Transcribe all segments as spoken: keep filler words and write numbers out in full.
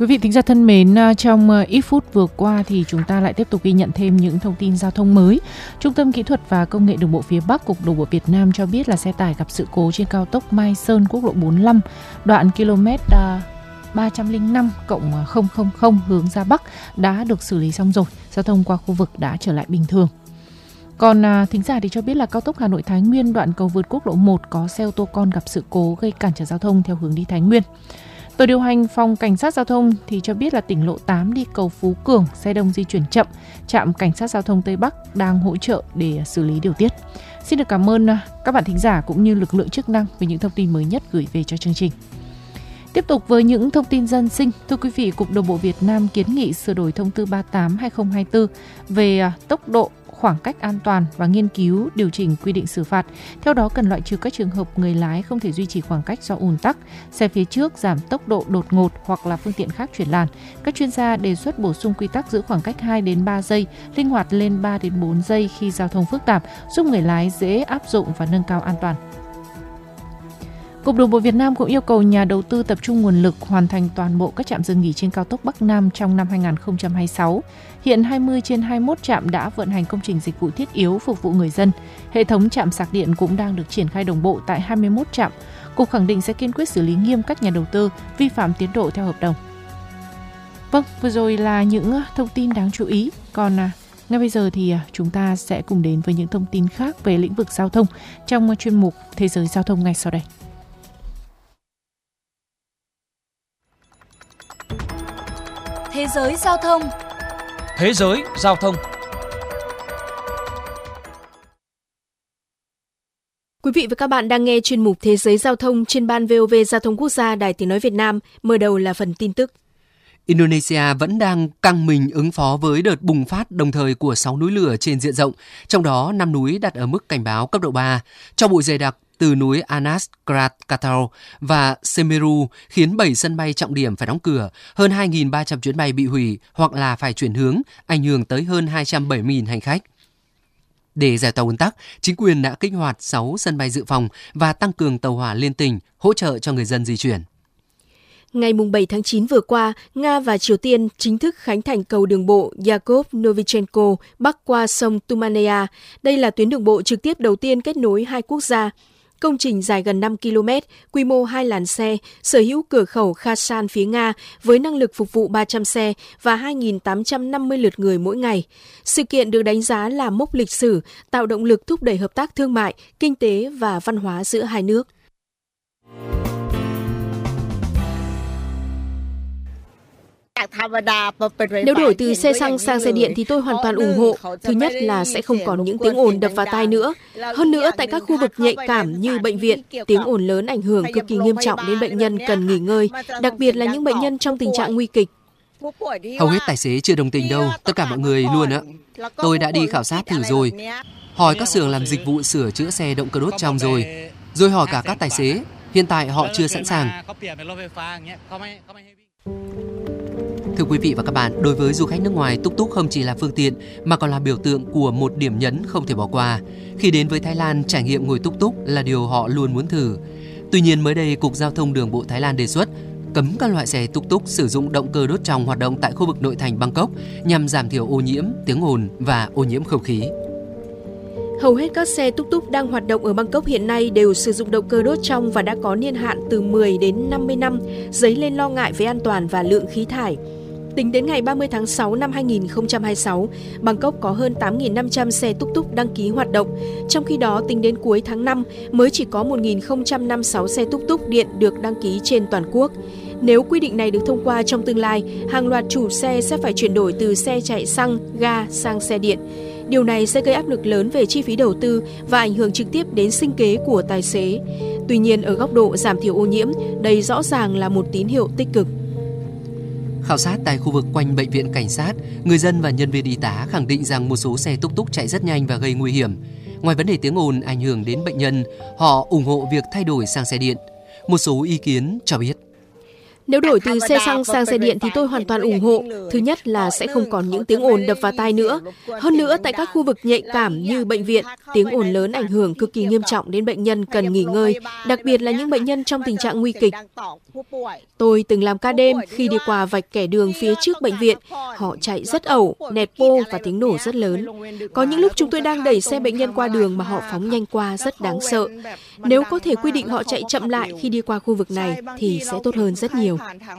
Quý vị thính giả thân mến, trong ít phút vừa qua thì chúng ta lại tiếp tục ghi nhận thêm những thông tin giao thông mới. Trung tâm Kỹ thuật và Công nghệ Đường bộ phía Bắc, Cục Đường bộ Việt Nam cho biết là xe tải gặp sự cố trên cao tốc Mai Sơn, quốc lộ bốn mươi lăm, đoạn km ba trăm lẻ năm cộng không không không hướng ra Bắc đã được xử lý xong rồi. Giao thông qua khu vực đã trở lại bình thường. Còn à, thính giả thì cho biết là cao tốc Hà Nội Thái Nguyên, đoạn cầu vượt quốc lộ một có xe ô tô con gặp sự cố gây cản trở giao thông theo hướng đi Thái Nguyên. Tổ điều hành Phòng Cảnh sát Giao thông thì cho biết là tỉnh lộ tám đi cầu Phú Cường, xe đông di chuyển chậm, trạm Cảnh sát Giao thông Tây Bắc đang hỗ trợ để xử lý điều tiết. Xin được cảm ơn các bạn thính giả cũng như lực lượng chức năng về những thông tin mới nhất gửi về cho chương trình. Tiếp tục với những thông tin dân sinh, thưa quý vị, Cục Đường bộ Việt Nam kiến nghị sửa đổi thông tư ba mươi tám trên hai nghìn không trăm hai mươi tư về tốc độ, khoảng cách an toàn và nghiên cứu điều chỉnh quy định xử phạt. Theo đó cần loại trừ các trường hợp người lái không thể duy trì khoảng cách do ùn tắc, xe phía trước giảm tốc độ đột ngột hoặc là phương tiện khác chuyển làn. Các chuyên gia đề xuất bổ sung quy tắc giữ khoảng cách hai đến ba giây, linh hoạt lên ba đến bốn giây khi giao thông phức tạp, giúp người lái dễ áp dụng và nâng cao an toàn. Cục Đường bộ Việt Nam cũng yêu cầu nhà đầu tư tập trung nguồn lực hoàn thành toàn bộ các trạm dừng nghỉ trên cao tốc Bắc Nam trong năm hai nghìn không trăm hai mươi sáu. Hiện hai mươi trên hai mươi mốt trạm đã vận hành công trình dịch vụ thiết yếu phục vụ người dân. Hệ thống trạm sạc điện cũng đang được triển khai đồng bộ tại hai mươi mốt trạm. Cục khẳng định sẽ kiên quyết xử lý nghiêm các nhà đầu tư vi phạm tiến độ theo hợp đồng. Vâng, vừa rồi là những thông tin đáng chú ý. Còn ngay bây giờ thì chúng ta sẽ cùng đến với những thông tin khác về lĩnh vực giao thông trong chuyên mục Thế giới Giao thông ngay sau đây. Thế giới giao thông. Thế giới giao thông. Quý vị và các bạn đang nghe chuyên mục Thế giới giao thông trên ban vê o vê Giao thông Quốc gia Đài Tiếng nói Việt Nam. Mở đầu là phần tin tức. Indonesia vẫn đang căng mình ứng phó với đợt bùng phát đồng thời của sáu núi lửa trên diện rộng, trong đó năm núi đặt ở mức cảnh báo cấp độ ba. Tro bụi dày đặc từ núi Anas Krakatau và Semeru khiến bảy sân bay trọng điểm phải đóng cửa, hơn hai nghìn ba trăm chuyến bay bị hủy hoặc là phải chuyển hướng, ảnh hưởng tới hơn hai trăm bảy mươi nghìn hành khách. Để giải tỏa ùn tắc, chính quyền đã kích hoạt sáu sân bay dự phòng và tăng cường tàu hỏa liên tỉnh hỗ trợ cho người dân di chuyển. Ngày bảy tháng chín vừa qua, Nga và Triều Tiên chính thức khánh thành cầu đường bộ Yakov Novichenko bắc qua sông Tumanea. Đây là tuyến đường bộ trực tiếp đầu tiên kết nối hai quốc gia. Công trình dài gần năm ki lô mét, quy mô hai làn xe, sở hữu cửa khẩu Khasan phía Nga với năng lực phục vụ ba trăm xe và hai nghìn tám trăm năm mươi lượt người mỗi ngày. Sự kiện được đánh giá là mốc lịch sử, tạo động lực thúc đẩy hợp tác thương mại, kinh tế và văn hóa giữa hai nước. Nếu đổi từ xe xăng sang xe điện thì tôi hoàn toàn ủng hộ. Thứ nhất là sẽ không còn những tiếng ồn đập vào tai nữa. Hơn nữa, tại các khu vực nhạy cảm như bệnh viện, tiếng ồn lớn ảnh hưởng cực kỳ nghiêm trọng đến bệnh nhân cần nghỉ ngơi, đặc biệt là những bệnh nhân trong tình trạng nguy kịch. Hầu hết tài xế chưa đồng tình đâu, tất cả mọi người luôn ạ. Tôi đã đi khảo sát thử rồi, hỏi các xưởng làm dịch vụ sửa chữa xe động cơ đốt trong rồi, rồi hỏi cả các tài xế. Hiện tại họ chưa sẵn sàng. Thưa quý vị và các bạn, đối với du khách nước ngoài, túc túc không chỉ là phương tiện mà còn là biểu tượng của một điểm nhấn không thể bỏ qua. Khi đến với Thái Lan, trải nghiệm ngồi túc túc là điều họ luôn muốn thử. Tuy nhiên mới đây, Cục Giao thông Đường bộ Thái Lan đề xuất cấm các loại xe túc túc sử dụng động cơ đốt trong hoạt động tại khu vực nội thành Bangkok nhằm giảm thiểu ô nhiễm, tiếng ồn và ô nhiễm không khí. Hầu hết các xe túc túc đang hoạt động ở Bangkok hiện nay đều sử dụng động cơ đốt trong và đã có niên hạn từ mười đến năm mươi năm, dấy lên lo ngại về an toàn và lượng khí thải. Tính đến ngày ba mươi tháng sáu năm hai nghìn không trăm hai mươi sáu, Bangkok có hơn tám nghìn năm trăm xe túc túc đăng ký hoạt động. Trong khi đó, tính đến cuối tháng năm, mới chỉ có một nghìn không trăm năm mươi sáu xe túc túc điện được đăng ký trên toàn quốc. Nếu quy định này được thông qua trong tương lai, hàng loạt chủ xe sẽ phải chuyển đổi từ xe chạy xăng, ga sang xe điện. Điều này sẽ gây áp lực lớn về chi phí đầu tư và ảnh hưởng trực tiếp đến sinh kế của tài xế. Tuy nhiên, ở góc độ giảm thiểu ô nhiễm, đây rõ ràng là một tín hiệu tích cực. Khảo sát tại khu vực quanh bệnh viện cảnh sát, người dân và nhân viên y tá khẳng định rằng một số xe túc túc chạy rất nhanh và gây nguy hiểm. Ngoài vấn đề tiếng ồn ảnh hưởng đến bệnh nhân, họ ủng hộ việc thay đổi sang xe điện. Một số ý kiến cho biết. Nếu đổi từ xe xăng sang xe điện thì tôi hoàn toàn ủng hộ. Thứ nhất là sẽ không còn những tiếng ồn đập vào tai nữa. Hơn nữa, tại các khu vực nhạy cảm như bệnh viện, tiếng ồn lớn ảnh hưởng cực kỳ nghiêm trọng đến bệnh nhân cần nghỉ ngơi, đặc biệt là những bệnh nhân trong tình trạng nguy kịch. Tôi từng làm ca đêm khi đi qua vạch kẻ đường phía trước bệnh viện. Họ chạy rất ẩu, nẹt bô và tiếng nổ rất lớn. Có những lúc chúng tôi đang đẩy xe bệnh nhân qua đường mà họ phóng nhanh qua rất đáng sợ. Nếu có thể quy định họ chạy chậm lại khi đi qua khu vực này thì sẽ tốt hơn rất nhiều.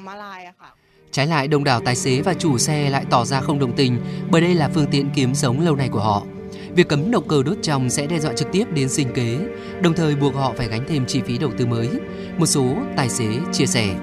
Trái lại, đông đảo tài xế và chủ xe lại tỏ ra không đồng tình bởi đây là phương tiện kiếm sống lâu nay của họ. Việc cấm động cơ đốt trong sẽ đe dọa trực tiếp đến sinh kế, đồng thời buộc họ phải gánh thêm chi phí đầu tư mới. Một số tài xế chia sẻ: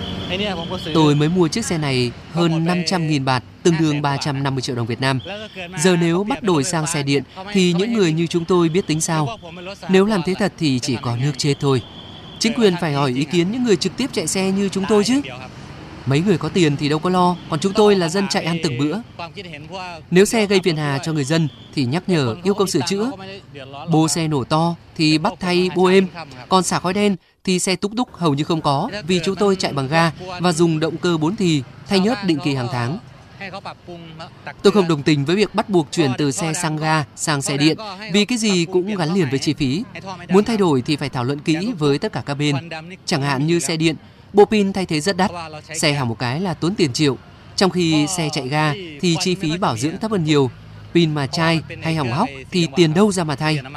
Tôi mới mua chiếc xe này hơn năm trăm nghìn baht, tương đương ba trăm năm mươi triệu đồng Việt Nam. Giờ nếu bắt đổi sang xe điện thì những người như chúng tôi biết tính sao? Nếu làm thế thật thì chỉ có nước chết thôi. Chính quyền phải hỏi ý kiến những người trực tiếp chạy xe như chúng tôi chứ. Mấy người có tiền thì đâu có lo, còn chúng tôi là dân chạy ăn từng bữa. Nếu xe gây phiền hà cho người dân thì nhắc nhở, yêu cầu sửa chữa. Bô xe nổ to thì bắt thay bô êm, còn xả khói đen thì xe túc túc hầu như không có vì chúng tôi chạy bằng ga và dùng động cơ bốn thì thay nhớt định kỳ hàng tháng. Tôi không đồng tình với việc bắt buộc chuyển từ xe xăng ga sang xe điện vì cái gì cũng gắn liền với chi phí. Muốn thay đổi thì phải thảo luận kỹ với tất cả các bên. Chẳng hạn như xe điện, bộ pin thay thế rất đắt, xe hỏng một cái là tốn tiền triệu. Trong khi xe chạy ga thì chi phí bảo dưỡng thấp hơn nhiều. Pin mà chai hay hỏng hóc thì tiền đâu ra mà thay.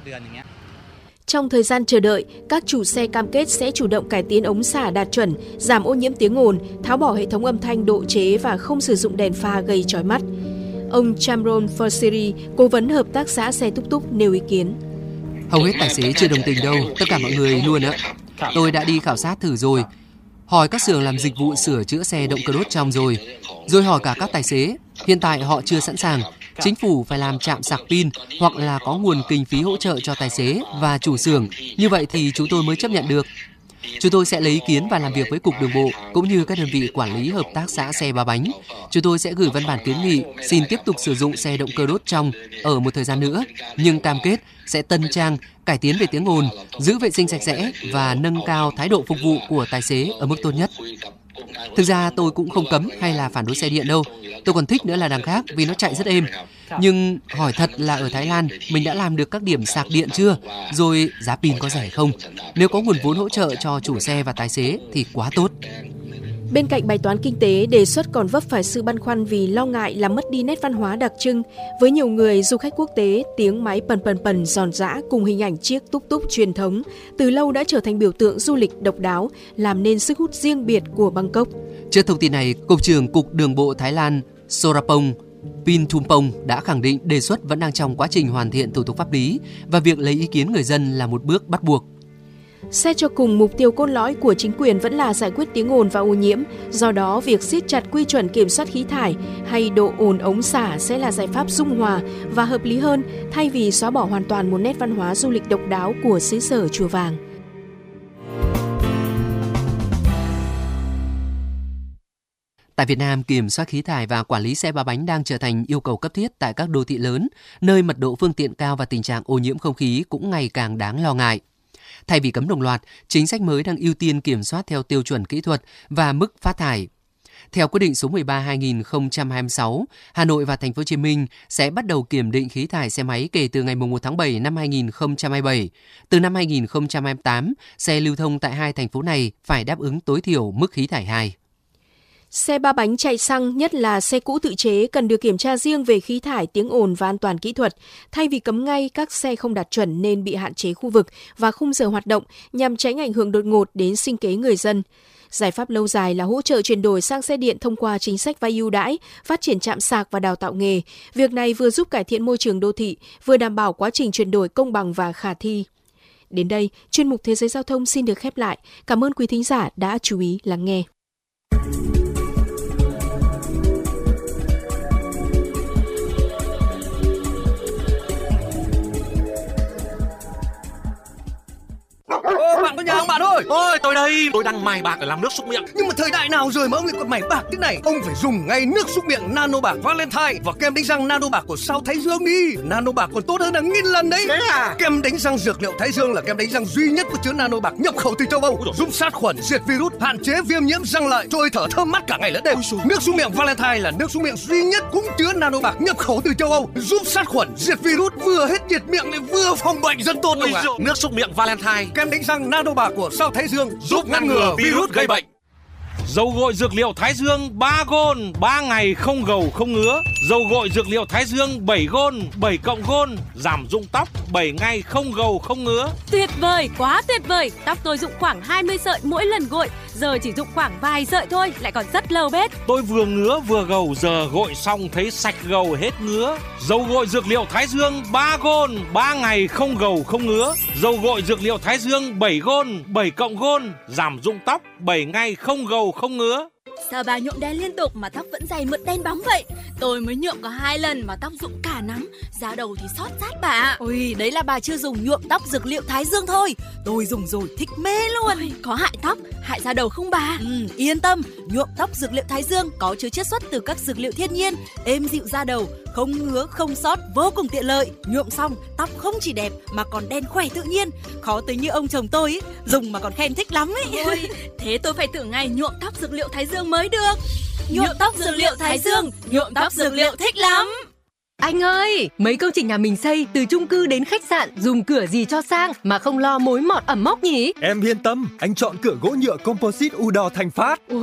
Trong thời gian chờ đợi, các chủ xe cam kết sẽ chủ động cải tiến ống xả đạt chuẩn, giảm ô nhiễm tiếng ồn, tháo bỏ hệ thống âm thanh độ chế và không sử dụng đèn pha gây chói mắt. Ông Chamron Forsiri, cố vấn hợp tác xã xe túc túc nêu ý kiến. Hầu hết tài xế chưa đồng tình đâu, tất cả mọi người luôn ạ. Tôi đã đi khảo sát thử rồi, hỏi các xưởng làm dịch vụ sửa chữa xe động cơ đốt trong rồi, rồi hỏi cả các tài xế. Hiện tại họ chưa sẵn sàng. Chính phủ phải làm trạm sạc pin hoặc là có nguồn kinh phí hỗ trợ cho tài xế và chủ xưởng. Như vậy thì chúng tôi mới chấp nhận được. Chúng tôi sẽ lấy ý kiến và làm việc với Cục Đường bộ cũng như các đơn vị quản lý hợp tác xã xe ba bánh. Chúng tôi sẽ gửi văn bản kiến nghị xin tiếp tục sử dụng xe động cơ đốt trong ở một thời gian nữa, nhưng cam kết sẽ tân trang, cải tiến về tiếng ồn, giữ vệ sinh sạch sẽ và nâng cao thái độ phục vụ của tài xế ở mức tốt nhất. Thực ra tôi cũng không cấm hay là phản đối xe điện đâu. Tôi còn thích nữa là đằng khác vì nó chạy rất êm. Nhưng hỏi thật là ở Thái Lan mình đã làm được các điểm sạc điện chưa? Rồi giá pin có rẻ không? Nếu có nguồn vốn hỗ trợ cho chủ xe và tài xế thì quá tốt. Bên cạnh bài toán kinh tế, đề xuất còn vấp phải sự băn khoăn vì lo ngại làm mất đi nét văn hóa đặc trưng. Với nhiều người, du khách quốc tế, tiếng máy pần pần pần giòn giã cùng hình ảnh chiếc túc túc truyền thống từ lâu đã trở thành biểu tượng du lịch độc đáo, làm nên sức hút riêng biệt của Bangkok. Trước thông tin này, Cục trưởng Cục Đường bộ Thái Lan Sorapong Pintumpong đã khẳng định đề xuất vẫn đang trong quá trình hoàn thiện thủ tục pháp lý và việc lấy ý kiến người dân là một bước bắt buộc. Xét cho cùng, mục tiêu cốt lõi của chính quyền vẫn là giải quyết tiếng ồn và ô nhiễm. Do đó, việc siết chặt quy chuẩn kiểm soát khí thải hay độ ồn ống xả sẽ là giải pháp dung hòa và hợp lý hơn thay vì xóa bỏ hoàn toàn một nét văn hóa du lịch độc đáo của xứ sở Chùa Vàng. Tại Việt Nam, kiểm soát khí thải và quản lý xe ba bánh đang trở thành yêu cầu cấp thiết tại các đô thị lớn, nơi mật độ phương tiện cao và tình trạng ô nhiễm không khí cũng ngày càng đáng lo ngại. Thay vì cấm đồng loạt, chính sách mới đang ưu tiên kiểm soát theo tiêu chuẩn kỹ thuật và mức phát thải. Theo quyết định số mười ba trên hai nghìn không trăm hai mươi sáu, Hà Nội và Thành phố Hồ Chí Minh sẽ bắt đầu kiểm định khí thải xe máy kể từ ngày mùng một tháng bảy năm hai nghìn không trăm hai mươi bảy. Từ năm hai nghìn không trăm hai mươi tám, xe lưu thông tại hai thành phố này phải đáp ứng tối thiểu mức khí thải hai. Xe ba bánh chạy xăng, nhất là xe cũ tự chế, cần được kiểm tra riêng về khí thải, tiếng ồn và an toàn kỹ thuật. Thay vì cấm ngay, các xe không đạt chuẩn nên bị hạn chế khu vực và khung giờ hoạt động nhằm tránh ảnh hưởng đột ngột đến sinh kế người dân. Giải pháp lâu dài là hỗ trợ chuyển đổi sang xe điện thông qua chính sách vay ưu đãi, phát triển trạm sạc và đào tạo nghề. Việc này vừa giúp cải thiện môi trường đô thị, vừa đảm bảo quá trình chuyển đổi công bằng và khả thi. Đến đây, chuyên mục Thế giới Giao thông xin được khép lại. Cảm ơn quý thính giả đã chú ý lắng nghe. Ô, bạn có nhà ông bạn thôi. Ôi, tôi đây, tôi đang mài bạc để làm nước súc miệng. Nhưng mà thời đại nào rồi mà ông lại còn mày bạc thế này? Ông phải dùng ngay nước súc miệng Nano Bạc Valentine và kem đánh răng Nano Bạc của Sao Thái Dương đi. Nano Bạc còn tốt hơn là nghìn lần đấy. Thế à? Kem đánh răng dược liệu Thái Dương là kem đánh răng duy nhất có chứa Nano Bạc nhập khẩu từ châu Âu, giúp sát khuẩn, diệt virus, hạn chế viêm nhiễm răng lợi, cho hơi thở thơm mát cả ngày lẫn đêm. Nước súc miệng Valentine là nước súc miệng duy nhất cũng chứa Nano Bạc nhập khẩu từ châu Âu, giúp sát khuẩn, diệt virus, vừa hết nhiệt miệng lại vừa phòng bệnh, rất tốt luôn ạ. Nước súc miệng Valentine, kem đánh răng Nano Bạc của Sao Thái Dương giúp ngăn ngừa virus gây bệnh. Dầu gội dược liệu Thái Dương ba gôn, ba ngày không gầu không ngứa. Dầu gội dược liệu Thái Dương bảy gôn, bảy cộng gôn, giảm rụng tóc, bảy ngày không gầu không ngứa. Tuyệt vời, quá tuyệt vời. Tóc tôi rụng khoảng hai mươi sợi mỗi lần gội, giờ chỉ rụng khoảng vài sợi thôi, lại còn rất lâu bết. Tôi vừa ngứa vừa gầu, giờ gội xong thấy sạch gầu hết ngứa. Dầu gội dược liệu Thái Dương ba gôn, ba ngày không gầu không ngứa. Dầu gội dược liệu Thái Dương bảy gôn, bảy cộng gôn, giảm rụng tóc, bảy ngày không gầu không ngứa. Sao bà nhuộm đen liên tục mà tóc vẫn dày mượt đen bóng vậy? Tôi mới nhuộm có hai lần mà tóc rụng cả nắm, da đầu thì xót rát bà ạ. Ôi, đấy là bà chưa dùng nhuộm tóc dược liệu Thái Dương thôi. Tôi dùng rồi thích mê luôn. Ôi, có hại tóc, hại da đầu không bà? Ừ, yên tâm, nhuộm tóc dược liệu Thái Dương có chứa chiết xuất từ các dược liệu thiên nhiên, êm dịu da đầu, không ngứa, không xót, vô cùng tiện lợi. Nhuộm xong, tóc không chỉ đẹp mà còn đen khỏe tự nhiên. Khó tính như ông chồng tôi ý, dùng mà còn khen thích lắm ấy. Ôi, thế tôi phải thử ngày nhuộm tóc dược liệu Thái Dương mới được. Nhuộm tóc dược liệu Thái Dương, nhuộm tóc dược liệu thích lắm. Anh ơi, mấy công trình nhà mình xây từ chung cư đến khách sạn, dùng cửa gì cho sang mà không lo mối mọt ẩm mốc nhỉ? Em yên tâm, anh chọn cửa gỗ nhựa composite Udor Thành Phát.